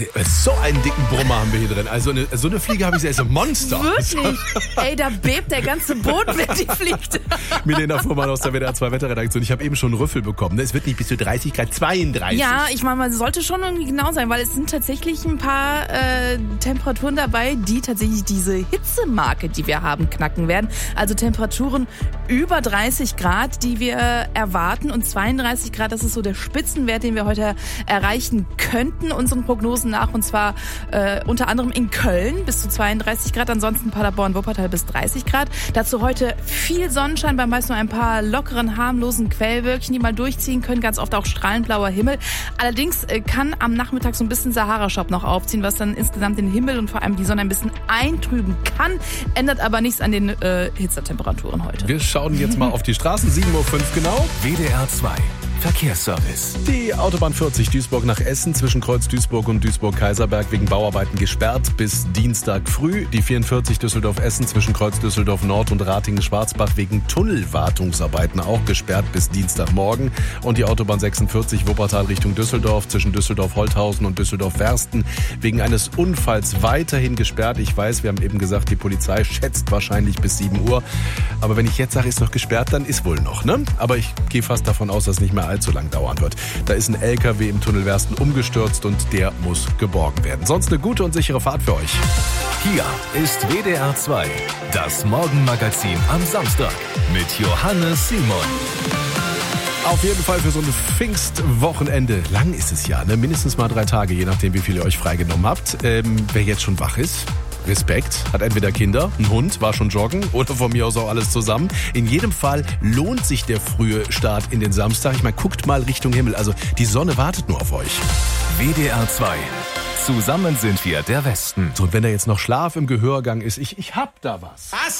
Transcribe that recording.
So einen dicken Brummer haben wir hier drin. Also so eine Fliege habe ich selbst, ein Monster. Wirklich? Ey, da bebt der ganze Boden, wenn die fliegt. Milena Fuhrmann aus der WDR 2 Wetterredaktion. Ich habe eben schon einen Rüffel bekommen. Es wird nicht bis zu 30 Grad, 32. Ja, ich meine, man sollte schon irgendwie genau sein, weil es sind tatsächlich ein paar Temperaturen dabei, die tatsächlich diese Hitzemarke, die wir haben, knacken werden. Also Temperaturen über 30 Grad, die wir erwarten. Und 32 Grad, das ist so der Spitzenwert, den wir heute erreichen könnten, unseren Prognosen nach. Und zwar unter anderem in Köln bis zu 32 Grad, ansonsten Paderborn, Wuppertal bis 30 Grad. Dazu heute viel Sonnenschein, bei meist nur ein paar lockeren, harmlosen Quellwölkchen, die mal durchziehen können. Ganz oft auch strahlenblauer Himmel. Allerdings kann am Nachmittag so ein bisschen Sahara-Schopp noch aufziehen, was dann insgesamt den Himmel und vor allem die Sonne ein bisschen eintrüben kann. Ändert aber nichts an den Hitzetemperaturen heute. Wir schauen jetzt mal auf die Straßen. 7:05 Uhr genau. WDR 2 Verkehrsservice. Die Autobahn 40 Duisburg nach Essen zwischen Kreuz Duisburg und Duisburg-Kaiserberg wegen Bauarbeiten gesperrt bis Dienstag früh. Die 44 Düsseldorf-Essen zwischen Kreuz Düsseldorf Nord und Ratingen-Schwarzbach wegen Tunnelwartungsarbeiten auch gesperrt bis Dienstagmorgen. Und die Autobahn 46 Wuppertal Richtung Düsseldorf zwischen Düsseldorf-Holthausen und Düsseldorf-Wersten wegen eines Unfalls weiterhin gesperrt. Ich weiß, wir haben eben gesagt, die Polizei schätzt wahrscheinlich bis 7 Uhr. Aber wenn ich jetzt sage, ist noch gesperrt, dann ist wohl noch, ne? Aber ich gehe fast davon aus, dass es nicht mehr allzu lang dauern wird. Da ist ein LKW im Tunnel Wersten umgestürzt und der muss geborgen werden. Sonst eine gute und sichere Fahrt für euch. Hier ist WDR 2, das Morgenmagazin am Samstag mit Johannes Simon. Auf jeden Fall für so ein Pfingstwochenende. Lang ist es ja, ne? Mindestens mal 3 Tage, je nachdem, wie viel ihr euch freigenommen habt. Wer jetzt schon wach ist, Respekt, hat entweder Kinder, einen Hund, war schon joggen oder von mir aus auch alles zusammen. In jedem Fall lohnt sich der frühe Start in den Samstag. Ich meine, guckt mal Richtung Himmel. Also die Sonne wartet nur auf euch. WDR 2. Zusammen sind wir der Westen. So, und wenn da jetzt noch Schlaf im Gehörgang ist, ich hab da was. Was?